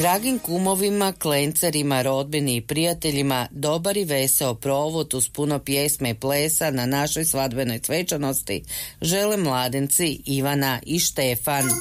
Dragim kumovima, klencerima, rodbini i prijateljima dobar i veseo provod uz puno pjesme i plesa na našoj svadbenoj svečanosti žele mladenci Ivana i Štefan.